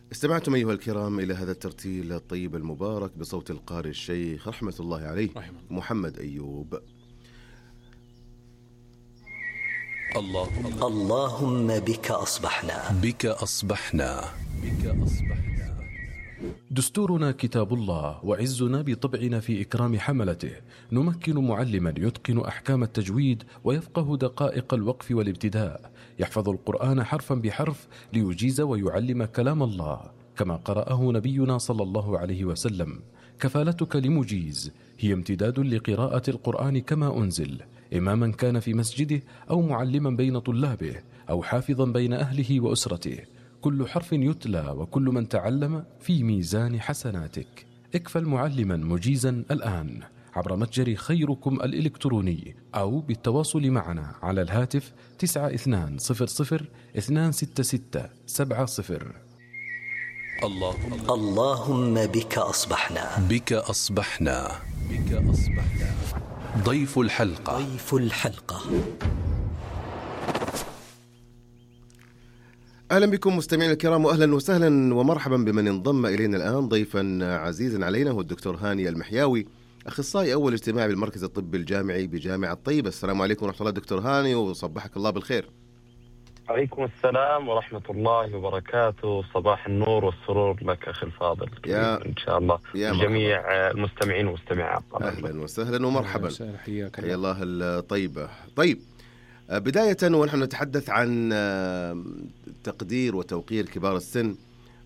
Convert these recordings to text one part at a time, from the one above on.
استمعتم أيها الكرام إلى هذا الترتيل الطيب المبارك بصوت القارئ الشيخ رحمة الله عليه محمد أيوب. اللهم بك أصبحنا. دستورنا كتاب الله، وعزنا بطبعنا في إكرام حملته. نمكن معلما يتقن أحكام التجويد ويفقه دقائق الوقف والابتداء، يحفظ القرآن حرفا بحرف ليجيز ويعلم كلام الله كما قرأه نبينا صلى الله عليه وسلم. كفالتك لمجيز هي امتداد لقراءة القرآن كما أنزل، إماما كان في مسجده أو معلما بين طلابه أو حافظا بين أهله وأسرته. كل حرف يتلى وكل من تعلم في ميزان حسناتك. اكفل معلما مجيزا الآن عبر متجر خيركم الإلكتروني أو بالتواصل معنا على الهاتف 9200 266 70. اللهم بك أصبحنا. ضيف الحلقة. أهلا بكم مستمعين الكرام، وأهلا وسهلا ومرحبا بمن انضم إلينا الآن. ضيفا عزيزا علينا هو الدكتور هاني المحياوي، أخصائي أول اجتماعي بالمركز الطبي الجامعي بجامعة طيبة. السلام عليكم ورحمة الله دكتور هاني، وصبحك الله بالخير. عليكم السلام ورحمة الله وبركاته. صباح النور والسرور لك أخي الفاضل إن شاء الله جميع المستمعين والمستمعات. أهلا وسهلا ومرحبا، حيا الله الطيبة. طيب، بداية ونحن نتحدث عن تقدير وتوقير كبار السن،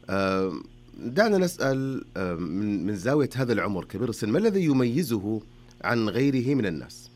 دعنا نسأل من زاوية هذا العمر كبير السن، ما الذي يميزه عن غيره من الناس؟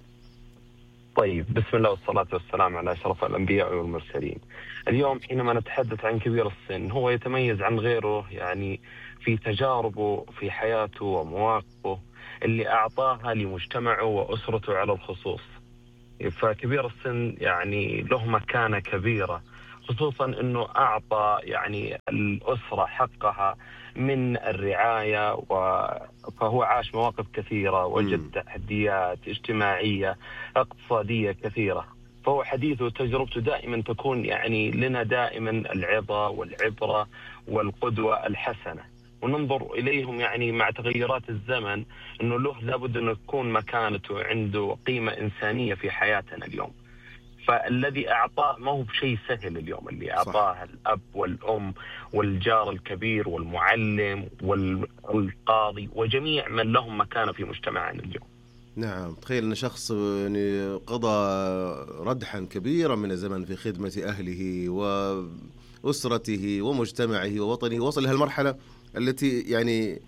طيب، بسم الله والصلاة والسلام على أشرف الأنبياء والمرسلين. اليوم حينما نتحدث عن كبير السن هو يتميز عن غيره يعني في تجاربه في حياته ومواقفه اللي أعطاها لمجتمعه وأسرته على الخصوص. فكبير السن يعني له مكانة كبيرة، خصوصا أنه أعطى يعني الأسرة حقها من الرعاية، فهو عاش مواقف كثيرة، وجد تحديات اجتماعية اقتصادية كثيرة. فهو حديثه وتجربته دائما تكون يعني لنا دائما العظة والعبرة والقدوة الحسنة، وننظر إليهم يعني مع تغيرات الزمن أنه له لابد أن تكون مكانته عنده قيمة إنسانية في حياتنا اليوم. فالذي أعطاه ما هو بشيء سهل اليوم، اللي أعطاه الأب والأم والجار الكبير والمعلم والقاضي وجميع من لهم مكانة في مجتمعنا اليوم. نعم، تخيل أن شخص يعني قضى ردحا كبيرا من الزمن في خدمة أهله وأسرته ومجتمعه ووطنه، وصل لهالمرحلة التي يعني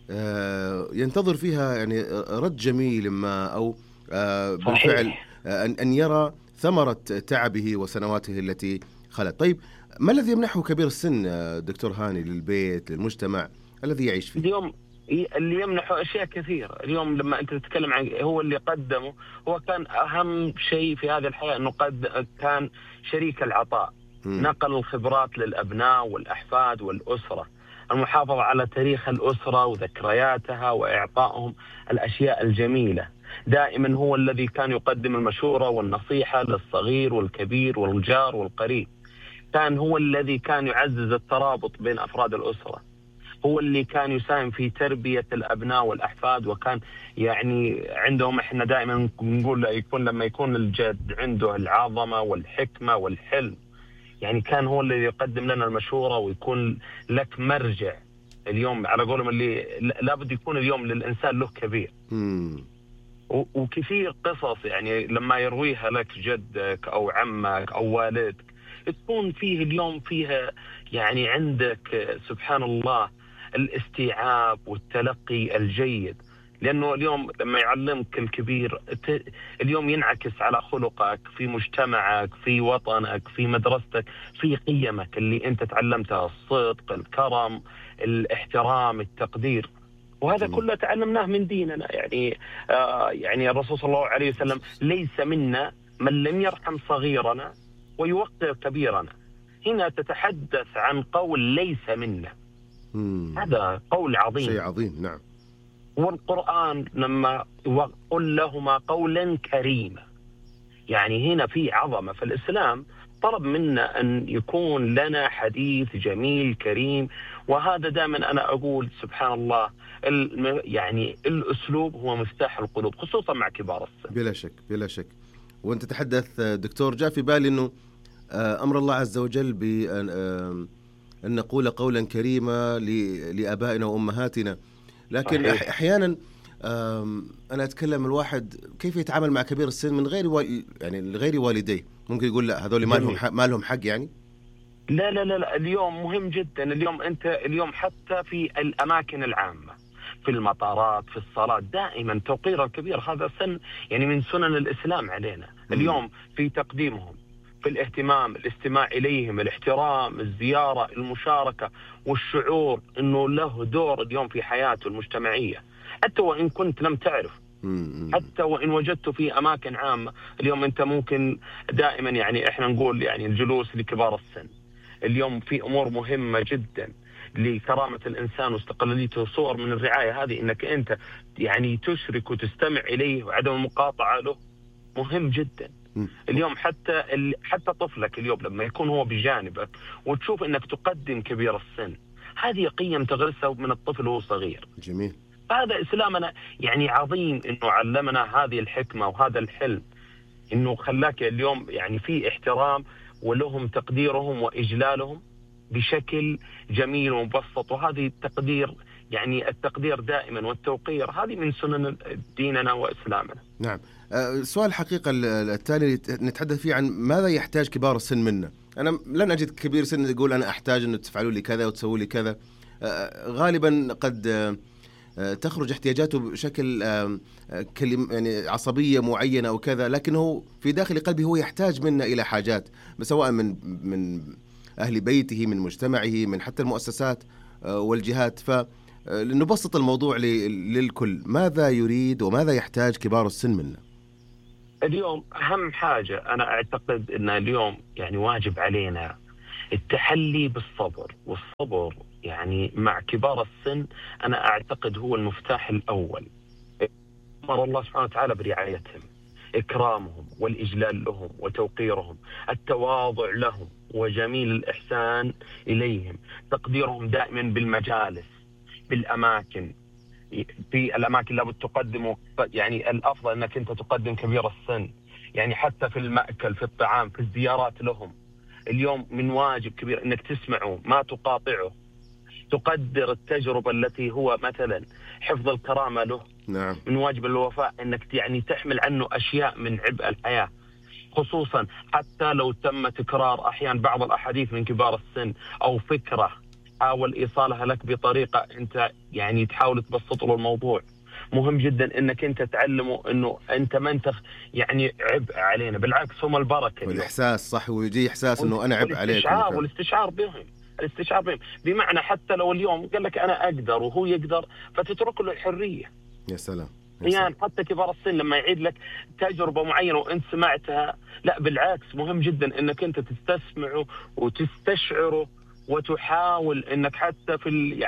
ينتظر فيها يعني رد جميل ما، أو بالفعل أن يرى ثمرة تعبه وسنواته التي خلت. طيب، ما الذي يمنحه كبير السن دكتور هاني للبيت للمجتمع الذي يعيش فيه؟ اليوم اللي يمنحه أشياء كثيرة. اليوم لما أنت تتكلم عن هو اللي قدمه، هو كان أهم شيء في هذه الحياة أنه كان شريك العطاء، نقل الخبرات للأبناء والأحفاد والأسرة، المحافظة على تاريخ الأسرة وذكرياتها وإعطائهم الأشياء الجميلة. دائما هو الذي كان يقدم المشورة والنصيحة للصغير والكبير والجار والقريب. كان هو الذي كان يعزز الترابط بين أفراد الأسرة، هو اللي كان يساهم في تربية الأبناء والأحفاد، وكان يعني عندهم، إحنا دائما نقول لما يكون الجد عنده العظمة والحكمة والحلم، يعني كان هو الذي يقدم لنا المشورة ويكون لك مرجع. اليوم على قولهم اللي لابد يكون اليوم للإنسان له كبير. وكثير قصص يعني لما يرويها لك جدك أو عمك أو والدك تكون فيه اليوم فيها يعني عندك سبحان الله الاستيعاب والتلقي الجيد، لأنه اليوم لما يعلمك الكبير اليوم ينعكس على خلقك في مجتمعك في وطنك في مدرستك في قيمك اللي أنت تعلمتها، الصدق، الكرم، الاحترام، التقدير. وهذا كله تعلمناه من ديننا. يعني الرسول صلى الله عليه وسلم ليس منا من لم يرحم صغيرنا ويوقر كبيرنا. هنا تتحدث عن قول ليس منا. هذا قول عظيم، شيء عظيم. نعم. والقرآن لما قل لهما قولا كريما، يعني هنا في عظمة في الإسلام. طلب منا أن يكون لنا حديث جميل كريم. وهذا دائما أنا أقول سبحان الله، يعني الأسلوب هو مفتاح القلوب، خصوصا مع كبار السن. بلا شك بلا شك. وأنت تتحدث دكتور، جاء في بالي أنه أمر الله عز وجل بأن نقول قولا كريما لآبائنا وأمهاتنا، لكن أحيانا أنا أتكلم الواحد كيف يتعامل مع كبير السن من غير يعني غير والديه. ممكن يقول لا هذول ما لهم حق يعني. لا لا لا لا، اليوم مهم جدا. اليوم حتى في الأماكن العامة، في المطارات، في الصلاة، دائما توقير الكبير. هذا سن يعني من سنن الإسلام علينا. اليوم في تقديمهم، في الاهتمام، الاستماع إليهم، الاحترام، الزيارة، المشاركة، والشعور أنه له دور اليوم في حياته المجتمعية، حتى وإن كنت لم تعرف، حتى وإن وجدته في أماكن عامة. اليوم أنت ممكن دائما يعني إحنا نقول يعني الجلوس لكبار السن. اليوم في أمور مهمة جدا لكرامة الإنسان واستقلاليته، صور من الرعاية هذه، إنك أنت يعني تشرك وتستمع إليه وعدم المقاطعة له مهم جدا. اليوم حتى طفلك اليوم لما يكون هو بجانبك وتشوف إنك تقدم كبير السن، هذه قيم تغرسها من الطفل وهو صغير. جميل. هذا إسلامنا يعني عظيم، إنه علمنا هذه الحكمة وهذا الحلم، إنه خلاك اليوم يعني في احترام ولهم تقديرهم وإجلالهم بشكل جميل ومبسط. وهذه التقدير يعني التقدير دائما والتوقير هذه من سنن ديننا وإسلامنا. نعم. سؤال الحقيقة التالي نتحدث فيه عن ماذا يحتاج كبار السن منا. أنا لن أجد كبير سن يقول أنا أحتاج أن تفعلوا لي كذا وتسووا لي كذا. غالبا قد تخرج احتياجاته بشكل يعني عصبية معينة أو كذا، لكنه في داخل قلبه هو يحتاج منا إلى حاجات، سواء من أهل بيته، من مجتمعه، من حتى المؤسسات والجهات. فلنبسط الموضوع للكل، ماذا يريد وماذا يحتاج كبار السن منا؟ اليوم أهم حاجة أنا أعتقد أن اليوم يعني واجب علينا التحلي بالصبر. والصبر يعني مع كبار السن أنا أعتقد هو المفتاح الأول. أمر الله سبحانه وتعالى برعايتهم، إكرامهم والإجلال لهم وتوقيرهم، التواضع لهم وجميل الإحسان إليهم، تقديرهم دائما بالمجالس، بالأماكن. في الأماكن لابد تقدمه، يعني الأفضل أنك أنت تقدم كبير السن، يعني حتى في المأكل، في الطعام، في الزيارات لهم. اليوم من واجب كبير أنك تسمعه ما تقاطعه، تقدر التجربة التي هو مثلا حفظ الكرامة له. نعم. من واجب الوفاء أنك يعني تحمل عنه أشياء من عبء الحياة، خصوصا حتى لو تم تكرار أحيان بعض الأحاديث من كبار السن أو فكرة حاول إيصالها لك بطريقة أنت يعني تحاول تبسط له الموضوع. مهم جدا أنك أنت تعلمه أنه أنت ما أنت يعني عبء علينا، بالعكس هم البركة. والإحساس صح، ويجي إحساس أنه أنا عبء عليك. والاستشعار بهم، الاستشعار بهم، بمعنى حتى لو اليوم قال لك أنا أقدر وهو يقدر فتترك له الحرية. يا سلام. يعني حتى كبار السن لما يعيد لك تجربة معينة وأنت سمعتها، لا بالعكس مهم جدا أنك أنت تستسمعه وتستشعره وتحاول أنك حتى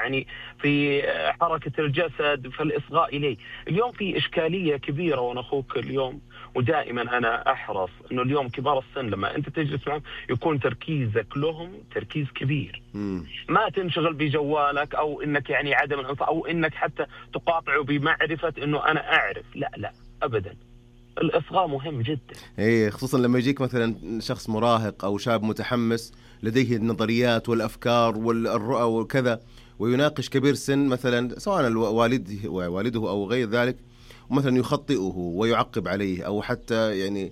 في حركة الجسد فالإصغاء إليه. اليوم في إشكالية كبيرة وأنا أخوك اليوم، ودائما أنا أحرص أنه اليوم كبار السن لما أنت تجلس معهم يكون تركيزك لهم تركيز كبير. ما تنشغل بجوالك أو أنك يعني عدم الانصات أو أنك حتى تقاطعه بمعرفة أنه أنا أعرف. لا لا أبدا، الإصغاء مهم جدا. إيه، خصوصا لما يجيك مثلا شخص مراهق أو شاب متحمس لديه النظريات والأفكار والرؤى وكذا، ويناقش كبير سن مثلا سواء والده أو غير ذلك، ومثلا يخطئه ويعقب عليه أو حتى يعني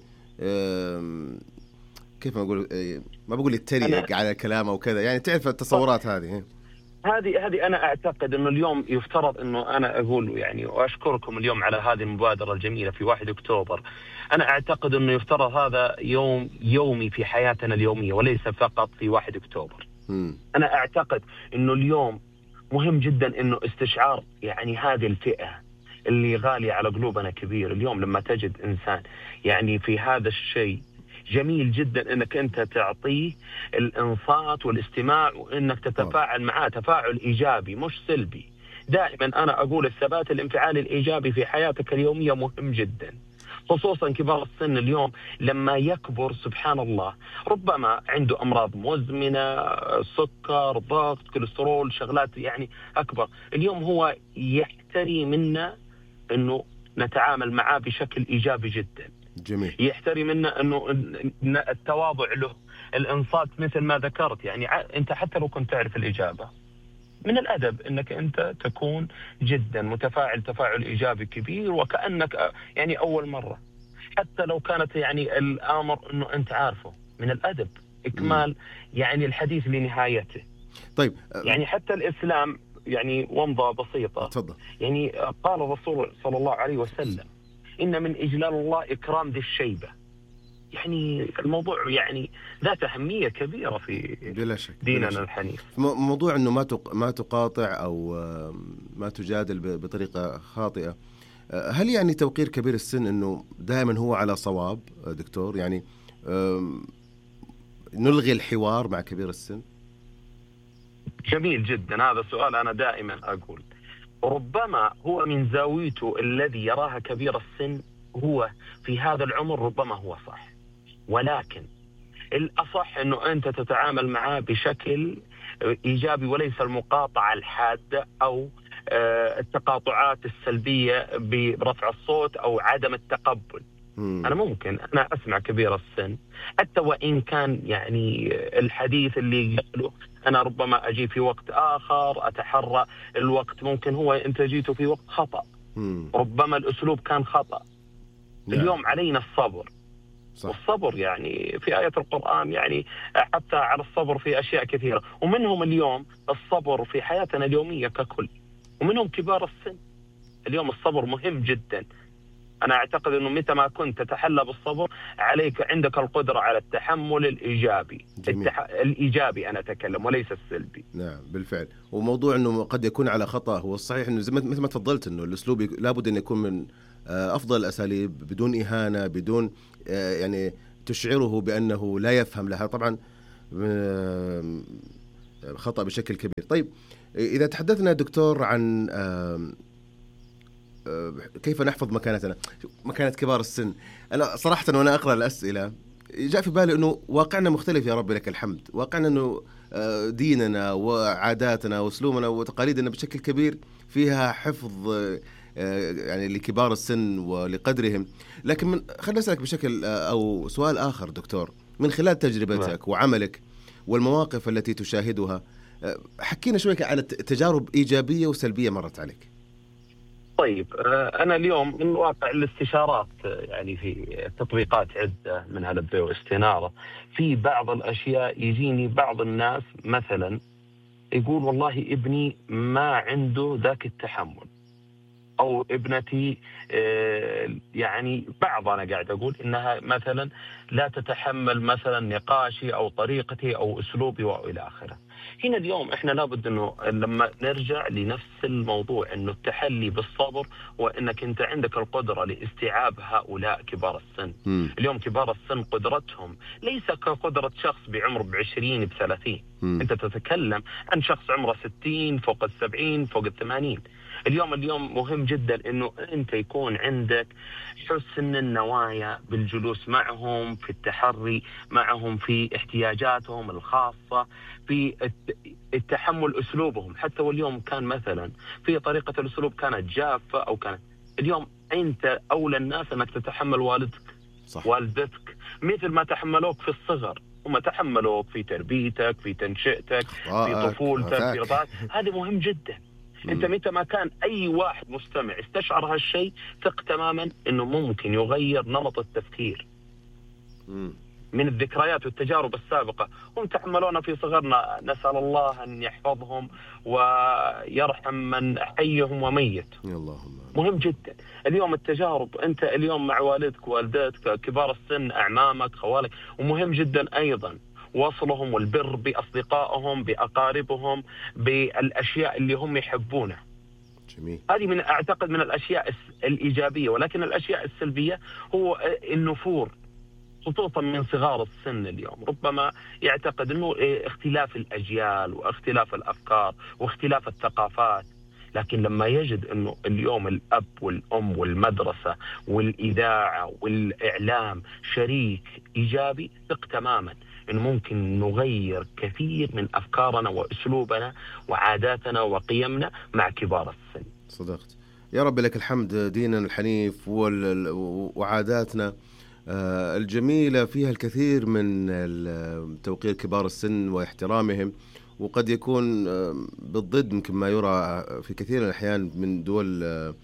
كيف ما أقول، ما بقول يتريق على كلامه وكذا، يعني تعرف التصورات هذه. أنا أعتقد أنه اليوم يفترض أنه أنا أقول يعني وأشكركم اليوم على هذه المبادرة الجميلة في 1 أكتوبر. أنا أعتقد أنه يفترض هذا يومي في حياتنا اليومية وليس فقط في 1 أكتوبر. أنا أعتقد أنه اليوم مهم جدا أنه استشعار يعني هذه الفئة اللي غالية على قلوبنا كبير. اليوم لما تجد إنسان يعني في هذا الشيء جميل جدا انك انت تعطيه الانصات والاستماع وانك تتفاعل معاه تفاعل ايجابي مش سلبي. دائما انا اقول الثبات الانفعالي الايجابي في حياتك اليوميه مهم جدا، خصوصا كبار السن اليوم لما يكبر سبحان الله ربما عنده أمراض مزمنة، سكر، ضغط، كوليسترول، شغلات يعني أكبر. اليوم هو يحتري منا أنه نتعامل معاه بشكل إيجابي جدا. جميل. يحتري منا أنه التواضع له، الإنصات مثل ما ذكرت. يعني أنت حتى لو كنت تعرف الإجابة من الأدب أنك أنت تكون جدا متفاعل تفاعل إيجابي كبير وكأنك يعني أول مرة، حتى لو كانت يعني الأمر أنه أنت عارفه. من الأدب إكمال يعني الحديث لنهايته. طيب يعني حتى الإسلام يعني ومضة بسيطة. تفضل. يعني قال الرسول صلى الله عليه وسلم إن من إجلال الله إكرام ذي الشيبة. يعني الموضوع يعني ذات أهمية كبيرة في بلا شك ديننا الحنيف. موضوع أنه ما تقاطع أو ما تجادل بطريقة خاطئة، هل يعني توقير كبير السن أنه دائما هو على صواب دكتور؟ يعني نلغي الحوار مع كبير السن؟ جميل جدا هذا السؤال. أنا دائما أقول ربما هو من زاويته الذي يراها كبير السن هو في هذا العمر ربما هو صح، ولكن الأصح أنه أنت تتعامل معه بشكل إيجابي وليس المقاطعة الحادة أو التقاطعات السلبية برفع الصوت أو عدم التقبل. أنا ممكن أنا أسمع كبير السن حتى وإن كان يعني الحديث اللي قاله أنا ربما أجي في وقت آخر، أتحرى الوقت. ممكن هو أنت جيته في وقت خطأ، ربما الأسلوب كان خطأ. اليوم علينا الصبر. صح. والصبر يعني في آية القرآن يعني حتى على الصبر في أشياء كثيرة، ومنهم اليوم الصبر في حياتنا اليومية ككل، ومنهم كبار السن. اليوم الصبر مهم جدا. أنا أعتقد أنه متى ما كنت تتحلى بالصبر عليك عندك القدرة على التحمل الإيجابي. الإيجابي أنا أتكلم وليس السلبي. نعم بالفعل. وموضوع أنه قد يكون على خطأ، هو الصحيح أنه مثل ما تفضلت أنه الأسلوب لابد أن يكون من أفضل الأساليب بدون إهانة، بدون يعني تشعره بأنه لا يفهم لها. طبعا خطأ بشكل كبير. طيب إذا تحدثنا دكتور عن كيف نحفظ مكانتنا، مكانة كبار السن، أنا صراحة وأنا أقرأ الأسئلة جاء في بالي أنه واقعنا مختلف يا رب لك الحمد. واقعنا أنه ديننا وعاداتنا وأسلوبنا وتقاليدنا بشكل كبير فيها حفظ يعني لكبار السن ولقدرهم. لكن خليني أسألك بشكل أو سؤال آخر دكتور، من خلال تجربتك وعملك والمواقف التي تشاهدها، حكينا شوية على تجارب إيجابية وسلبية مرت عليك. طيب أنا اليوم من واقع الاستشارات يعني في تطبيقات عدة منها لبي واستنارة، في بعض الأشياء يجيني بعض الناس مثلا يقول والله ابني ما عنده ذاك التحمل، أو ابنتي يعني بعض أنا قاعد أقول إنها مثلا لا تتحمل مثلا نقاشي أو طريقتي أو أسلوبي وإلى آخره. هنا اليوم إحنا لابد إنه لما نرجع لنفس الموضوع إنه التحلي بالصبر، وإنك أنت عندك القدرة لاستيعاب هؤلاء كبار السن. اليوم كبار السن قدرتهم ليس كقدرة شخص بعمر ب20 ب30. أنت تتكلم عن شخص عمره 60 فوق 70 فوق 80. اليوم مهم جدا انه انت يكون عندك حسن النوايا بالجلوس معهم، في التحري معهم في احتياجاتهم الخاصة، في التحمل اسلوبهم. حتى واليوم كان مثلا في طريقة الاسلوب كانت جافة او كانت، اليوم انت اولى الناس انك تتحمل والدك صح. والدتك مثل ما تحملوك في الصغر، هم تحملوك في تربيتك، في تنشئتك، في طفولتك، في رضاعتك. هذا مهم جدا. انت متى ما كان اي واحد مستمع استشعر هالشيء ثق تماما انه ممكن يغير نمط التفكير. من الذكريات والتجارب السابقة هم تحملونا في صغرنا، نسأل الله أن يحفظهم ويرحم من حيهم وميت. اللهم مهم جدا. اليوم التجارب، أنت اليوم مع والدك والدتك كبار السن، أعمامك خوالك، ومهم جدا أيضا وصلهم والبر بأصدقائهم بأقاربهم بالأشياء اللي هم يحبونها. جميل. هذه من أعتقد من الأشياء الإيجابية. ولكن الأشياء السلبية هو النفور خصوصا من صغار السن. اليوم ربما يعتقد أنه اختلاف الأجيال واختلاف الأفكار واختلاف الثقافات. لكن لما يجد أنه اليوم الأب والأم والمدرسة والإذاعة والإعلام شريك إيجابي، ثق تماما أنه ممكن نغير كثير من أفكارنا وأسلوبنا وعاداتنا وقيمنا مع كبار السن. صدقت. يا رب لك الحمد. ديننا الحنيف وعاداتنا الجميلة فيها الكثير من توقير كبار السن واحترامهم، وقد يكون بالضد يمكن ما يرى في كثير من الأحيان من دول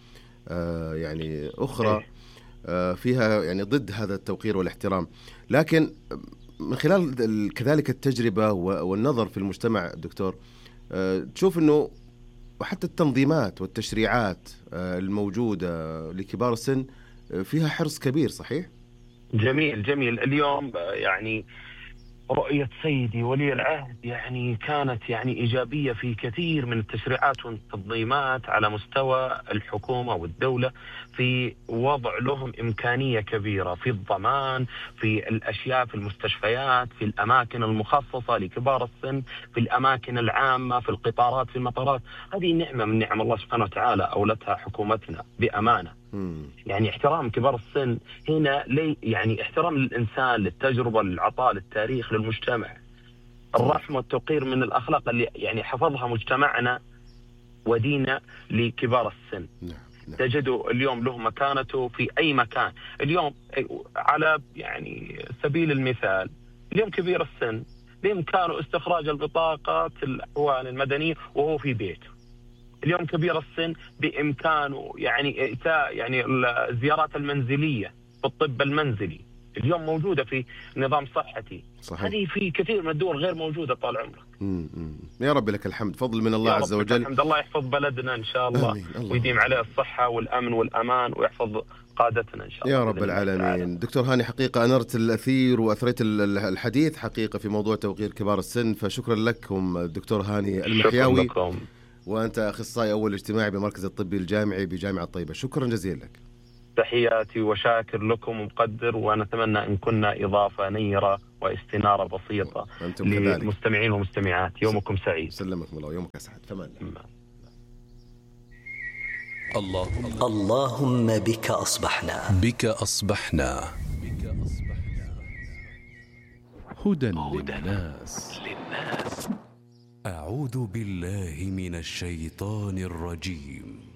يعني أخرى فيها يعني ضد هذا التوقير والاحترام. لكن من خلال كذلك التجربة والنظر في المجتمع دكتور، تشوف أنه وحتى التنظيمات والتشريعات الموجودة لكبار السن فيها حرص كبير، صحيح؟ جميل. اليوم يعني رؤية سيدي ولي العهد يعني كانت يعني إيجابية في كثير من التشريعات والتنظيمات على مستوى الحكومة والدولة، في وضع لهم إمكانية كبيرة في الضمان، في الأشياء، في المستشفيات، في الأماكن المخصصة لكبار السن، في الأماكن العامة، في القطارات، في المطارات. هذه نعمة من نعم الله سبحانه وتعالى أولتها حكومتنا بأمانة. يعني احترام كبار السن هنا يعني احترام للإنسان، للتجربة، للعطاء، للتاريخ، للمجتمع. الرحمة والتوقير من الأخلاق اللي يعني حفظها مجتمعنا وديننا لكبار السن. تجدوا اليوم له مكانته في أي مكان. اليوم على يعني سبيل المثال، اليوم كبير السن بإمكانه استخراج البطاقة الأحوال المدنية وهو في بيته. اليوم كبير السن بإمكانه يعني إيتاء يعني الزيارات المنزلية بالطب المنزلي، اليوم موجودة في نظام صحتي. صحيح. هذه في كثير من الدول غير موجودة طال عمرك. يا رب لك الحمد، فضل من الله عز وجل. الحمد. الله يحفظ بلدنا إن شاء الله. ويديم عليه الصحة والأمن والأمان ويحفظ قادتنا إن شاء الله يا رب العالمين. دكتور هاني، حقيقة أنرت الأثير وأثريت الحديث حقيقة في موضوع توقير كبار السن، فشكرا لكم الدكتور هاني المحياوي. شكرا لكم. وأنت أخصائي أول اجتماعي بمركز الطبي الجامعي بجامعة طيبة. شكرا جزيلا لك. تحياتي وشاكر لكم ومقدر، ونتمنى أن كنا إضافة نيرة واستنارة بسيطة للمستمعين والمستمعات. يومكم سعيد. سلمكم الله، يومك أسعد. فمان. اللهم بك أصبحنا هدى للناس. أعوذ بالله من الشيطان الرجيم.